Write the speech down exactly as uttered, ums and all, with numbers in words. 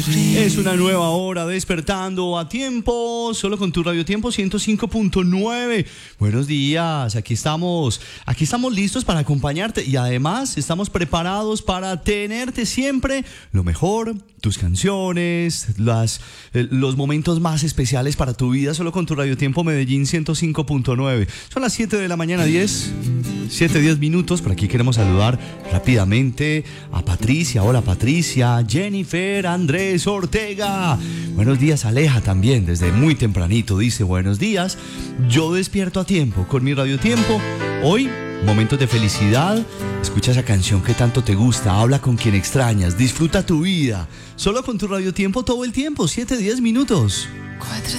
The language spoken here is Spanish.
Es una nueva hora, despertando a tiempo, solo con tu Radio Tiempo ciento cinco punto nueve. Buenos días, aquí estamos, aquí estamos listos para acompañarte y además estamos preparados para tenerte siempre lo mejor, tus canciones, las, eh, los momentos más especiales para tu vida, solo con tu Radio Tiempo Medellín ciento cinco punto nueve. Son las siete de la mañana, diez, siete, diez minutos. Por aquí queremos saludar rápidamente a Patricia. Hola Patricia, Jennifer, Andrés Ortega. Buenos días, Aleja también, desde muy tempranito dice buenos días. Yo despierto a tiempo con mi Radio Tiempo. Hoy, momentos de felicidad. Escucha esa canción que tanto te gusta, habla con quien extrañas, disfruta tu vida. Solo con tu Radio Tiempo todo el tiempo, siete, diez minutos. Cuatro